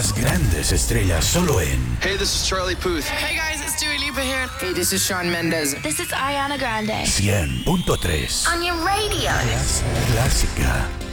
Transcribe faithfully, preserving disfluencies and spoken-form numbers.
Las grandes estrellas solo en Hey, this is Charlie Puth. Hey guys, it's Dua Lipa here. Hey, this is Shawn Mendes. This is Ariana Grande. cien punto tres. On your radio. Clásica.